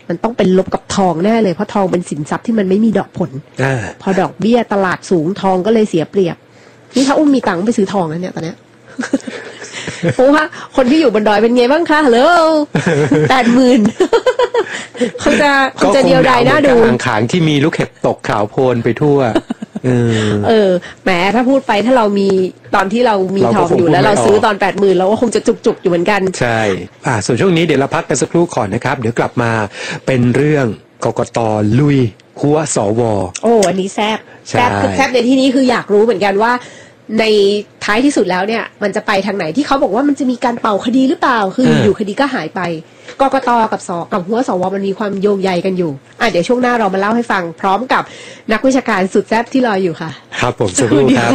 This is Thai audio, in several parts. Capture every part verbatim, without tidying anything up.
มันต้องเป็นลบกับทองแน่เลยเพราะทองเป็นสินทรัพย์ที่มันไม่มีดอกผลพอดอกเบี้ยตลาดสูงทองก็เลยเสียเปรียบนี่ถ้าอุ้มมีตังค์ไปซื้อทองแล้วเนี่ยตอนเนี้ยเพราะว่าคนที่อยู่บนดอยเป็นไงบ้างคะฮัลโหลแปดหมื่นเขาจะเขาจะเดียวดายน่าดูอ่างขางที่มีลูกเห็บตกขาวโพลนไปทั่วเออเออแหมถ้าพูดไปถ้าเรามีตอนที่เรามีทองอยู่แล้วเราซื้อตอนแปดหมื่นเราก็คงจะจุกๆอยู่เหมือนกันใช่อ่าส่วนช่วงนี้เดี๋ยวเราพักกันสักครู่ก่อนนะครับเดี๋ยวกลับมาเป็นเรื่องกกต.ลุยหัวสว. โอ้อันนี้แซบแซบคือแซบในที่นี้คืออยากรู้เหมือนกันว่าในท้ายที่สุดแล้วเนี่ยมันจะไปทางไหนที่เขาบอกว่ามันจะมีการเป่าคดีหรือเปล่าคืออยู่คดีก็หายไปกกต.กับสกับหัวสว.มันมีความโยงใยกันอยู่อ่ะเดี๋ยวช่วงหน้าเรามาเล่าให้ฟังพร้อมกับนักวิชาการสุดแซ่บที่รออยู่ค่ะครับผมสวัสดีครับ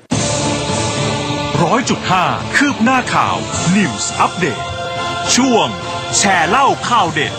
ร้อยจุดห้าคืบหน้าข่าว News Update ช่วงแชร์เล่าข่าวเด็ด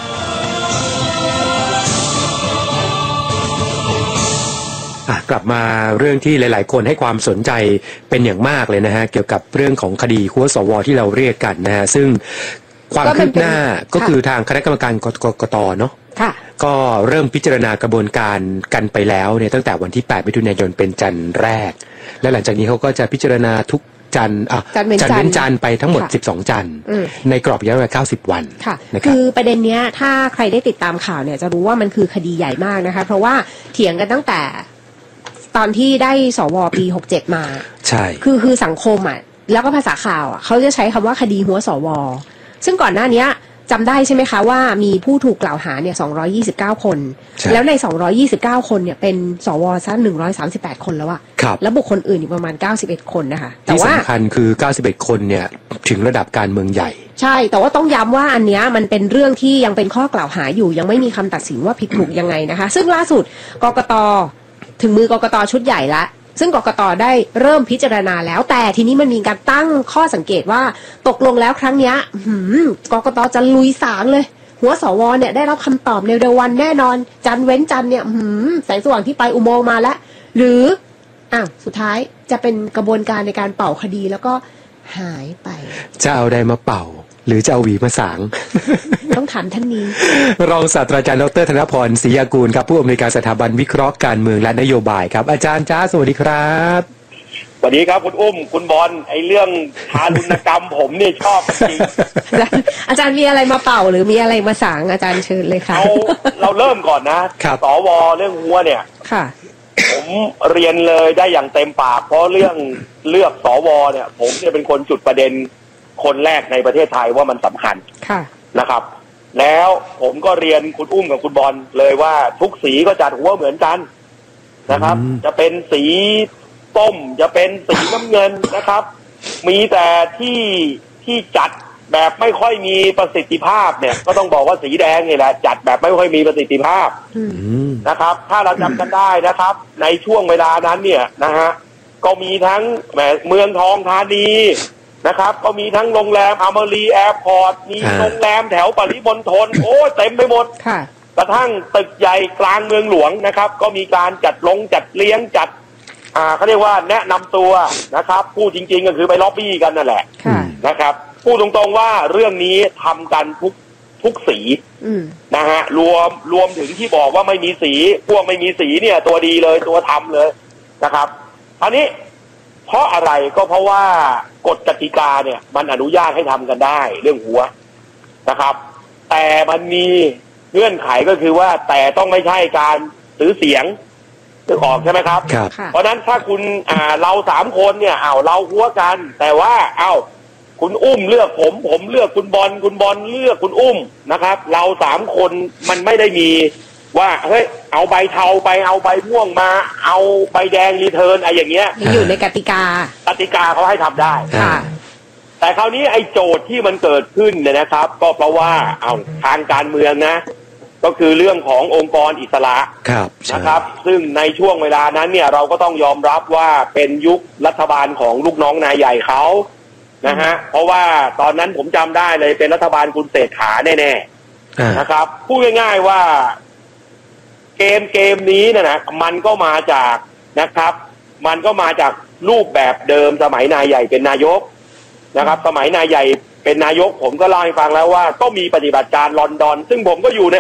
กลับมาเรื่องที่หลายๆคนให้ความสนใจเป็นอย่างมากเลยนะฮะเกี่ยวกับเรื่องของคดีหัวสว.ที่เราเรียกกันนะฮะซึ่งความคืบหน้าก็คือทางคณะกรรมการกกต.เนาะก็เริ่มพิจารณากระบวนการกันไปแล้วเนี่ยตั้งแต่วันที่แปดมิถุนายนเป็นจันทร์แรกและหลังจากนี้เขาก็จะพิจารณาทุกจันทร์อ่ะจันทร์เว้นจันทร์ไปทั้งหมดสิบสองจันทร์ในกรอบระยะเวลาเก้าสิบวันค่ะคือประเด็นเนี้ยถ้าใครได้ติดตามข่าวเนี่ยจะรู้ว่ามันคือคดีใหญ่มากนะคะเพราะว่าเถียงกันตั้งแต่ตอนที่ได้สว.ปีหกเจ็ดมาใช่คือคือสังคมอ่ะแล้วก็ภาษาข่าวอ่ะเขาจะใช้คำว่าคดีหัวสว.ซึ่งก่อนหน้านี้จำได้ใช่ไหมคะว่ามีผู้ถูกกล่าวหาเนี่ยสองร้อยยี่สิบเก้าคนแล้วในสองร้อยยี่สิบเก้าคนเนี่ยเป็นสว.ซะหนึ่งร้อยสามสิบแปดคนแล้วอะแล้วบุคคลอื่นอีกประมาณเก้าสิบเอ็ดคนนะคะแต่ว่าที่สำคัญคือเก้าสิบเอ็ดคนเนี่ยถึงระดับการเมืองใหญ่ใช่แต่ว่าต้องย้ำว่าอันเนี้ยมันเป็นเรื่องที่ยังเป็นข้อกล่าวหาอยู่ยังไม่มีคำตัดสินว่าผิดถูกยังไงนะคะซึ่งล่าสุดกกต.ถึงมือกกต.ชุดใหญ่ละซึ่งกกต.ได้เริ่มพิจารณาแล้วแต่ทีนี้มันมีการตั้งข้อสังเกตว่าตกลงแล้วครั้งนี้กกต.จะลุยศาลเลยหัวสว.เนี่ยได้รับคำตอบในเร็ววันแน่นอนจันเว้นจันเนี่ยแสงสว่างที่ไปอุโมงค์มาแล้วหรืออ้าวสุดท้ายจะเป็นกระบวนการในการเป่าคดีแล้วก็หายไปจะเอาใดมาเป่าหรือจะเอาหวีมาสางต้องถามท่านนี้รองศาสตราจารย์ดรธนพรศรียากูลครับผู้อำนวยการสถาบันวิเคราะห์การเมืองและนโยบายครับอาจารย์จ้าสวัสดีครับสวัสดีครับคุณอุ้มคุณบอลไอเรื่องทารุณกรรมผมเนี่ยชอบจริงอาจารย์มีอะไรมาเป่าหรือมีอะไรมาสางอาจารย์เชิญเลยค่ะเราเราเริ่มก่อนนะสวเรื่องหัวเนี่ยค่ะผมเรียนเลยได้อย่างเต็มปากเพราะเรื่องเลือกสวเนี่ยผมเนี่ยเป็นคนจุดประเด็นคนแรกในประเทศไทยว่ามันสำคัญนะครับแล้วผมก็เรียนคุณอุ้มกับคุณบอลเลยว่าทุกสีก็จัดหัวเหมือนกันนะครับจะเป็นสีส้มจะเป็นสีน้ำเงินนะครับมีแต่ที่ที่จัดแบบไม่ค่อยมีประสิทธิภาพเนี่ยก็ต้องบอกว่าสีแดงนี่แหละจัดแบบไม่ค่อยมีประสิทธิภาพนะครับถ้าเราจำกันได้นะครับในช่วงเวลานั้นเนี่ยนะฮะก็มีทั้งแหมเมืองทองธานีนะครับก็มีทั้งโรงแรมอมรีแอร์พอร์ตมีโรงแรมแถวปริมณฑลโอ้เต็มไปหมดกระทั่งตึกใหญ่กลางเมืองหลวงนะครับก็มีการจัดลงจัดเลี้ยงจัดอ่าเขาเรียกว่าแนะนำตัวนะครับพูดจริงๆก็คือไปล็อบบี้กันนั่นแหละนะครับพูดตรงๆว่าเรื่องนี้ทำกันทุกทุกสีนะฮะรวมรวมถึงที่บอกว่าไม่มีสีพวกไม่มีสีเนี่ยตัวดีเลยตัวทำเลยนะครับอันนี้เพราะอะไรก็เพราะว่ากฎกติกาเนี่ยมันอนุญาตให้ทำกันได้เรื่องหัวนะครับแต่มันมีเงื่อนไขก็คือว่าแต่ต้องไม่ใช่การซื้อเสียงซื้อออกใช่ไหมครับเพราะนั้นถ้าคุณอ่าเราสามคนเนี่ยเอาเราหัวกันแต่ว่าเอาคุณอุ้มเลือกผมผมเลือกคุณบอลคุณบอลเลือกคุณอุ้มนะครับเราสามคนมันไม่ได้มีว่าเฮ้ยเอาใบเทาไปเอาใบม่วงมาเอาใบแดงรีเทิร์นอะไรอย่างเงี้ยมันอยู่ในกติกากติกาเขาให้ทำได้ค่ะแต่คราวนี้ไอ้โจทย์ที่มันเกิดขึ้นเนี่ยนะครับก็เพราะว่าเอาทางการเมืองนะก็คือเรื่องขององค์กรอิสระนะครับซึ่งในช่วงเวลานั้นเนี่ยเราก็ต้องยอมรับว่าเป็นยุครัฐบาลของลูกน้องนายใหญ่เขานะฮะเพราะว่าตอนนั้นผมจำได้เลยเป็นรัฐบาลคุณเศรษฐาแน่ๆนะครับพูดง่ายๆว่าเกมเกมนี้นะนะมันก็มาจากนะครับมันก็มาจากรูปแบบเดิมสมัยนายใหญ่เป็นนายกนะครับสมัยนายใหญ่เป็นนายกผมก็เล่าให้ฟังแล้วว่าก็มีปฏิบัติการลอนดอนซึ่งผมก็อยู่ใน